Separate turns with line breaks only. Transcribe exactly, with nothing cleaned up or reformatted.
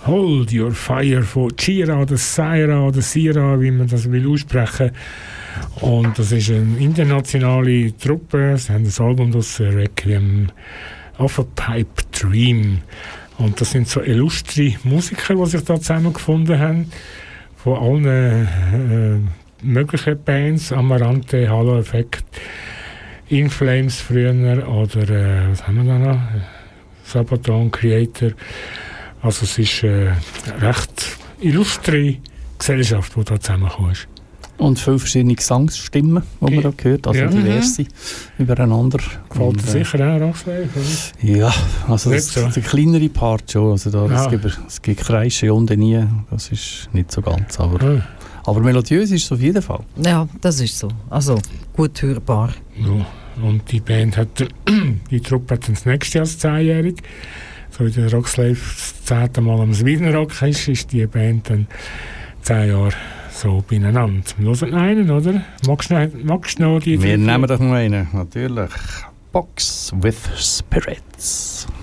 Hold Your Fire von Chira oder Saira oder Sira, wie man das will aussprechen. Und das ist eine internationale Truppe. Sie haben das Album, das Requiem of a Pipe Dream. Und das sind so illustre Musiker, die sich da zusammengefunden haben. Von allen äh, möglichen Bands. Amarante, Halo Effect, In Flames früher oder äh, was haben wir da noch? Sabaton, Creator. Also es ist eine äh, recht illustre Gesellschaft, die da zusammengekommen ist.
Und viele verschiedene Gesangsstimmen, die man da gehört, also ja. diverse mhm. übereinander.
Gefällt dir sicher auch, Roxley?
Ja, also das,
so.
der kleinere Part schon. Also da, es, gibt, es gibt Kreische und nie, das ist nicht so ganz. Aber, ja. aber melodiös ist es auf jeden Fall.
Ja, das ist so. Also gut hörbar.
Ja. Und die Band hat, die Truppe hat das nächste Jahr zehnjährig. So wie der Roxley das zehnte Mal am Sweden-Rock ist, ist die Band dann zehn Jahre so beieinander. Wir hören einen, oder? Magst du noch, magst du noch die...
Wir nehmen doch noch einen, natürlich. Box with Spirits.